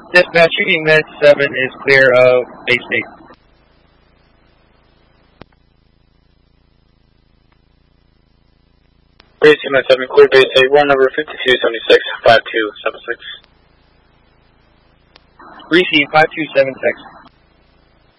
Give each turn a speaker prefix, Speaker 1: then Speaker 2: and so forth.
Speaker 1: Dispatch, Shooting Med 7 is clear of Bay State.
Speaker 2: Shooting Med 7, clear Bay State, run number 5276, 5276.
Speaker 1: Receive 5276.